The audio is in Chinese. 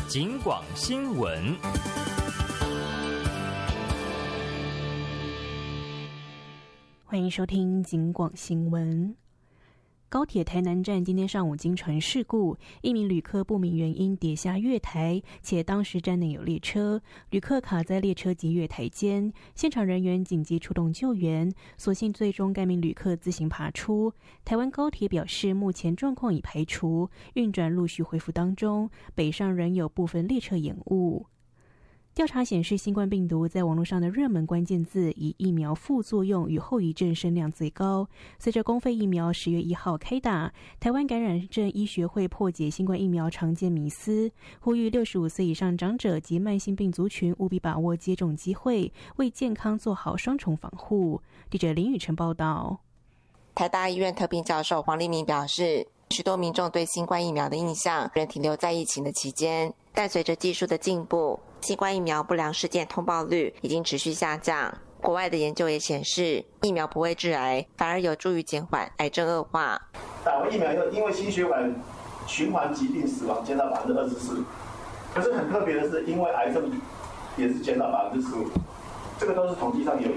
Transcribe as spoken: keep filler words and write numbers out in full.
警广新闻。 欢迎收听警广新闻。高铁台南站今天上午经传事故，一名旅客不明原因跌下月台，且当时站内有列车，旅客卡在列车及月台间，现场人员紧急出动救援，所幸最终该名旅客自行爬出。台湾高铁表示，目前状况已排除，运转陆续恢复当中，北上仍有部分列车延误。调查显示，新冠病毒在网络上的热门关键字以疫苗副作用与后遗症声量最高。随着公费疫苗十月一号开打，台湾感染症医学会破解新冠疫苗常见迷思，呼吁六十五岁以上长者及慢性病族群务必把握接种机会，为健康做好双重防护。记者林宇晨报道。 台大医院特聘教授黄立明表示，许多民众对新冠疫苗的印象仍停留在疫情的期间，但随着技术的进步，新冠疫苗不良事件通报率已经持续下降。国外的研究也显示，疫苗不会致癌，反而有助于减缓癌症恶化。 打完疫苗以后，因为心血管循环疾病死亡减到百分之二十四，可是很特别的是，因为癌症也是减到百分之十五，这个都是统计上有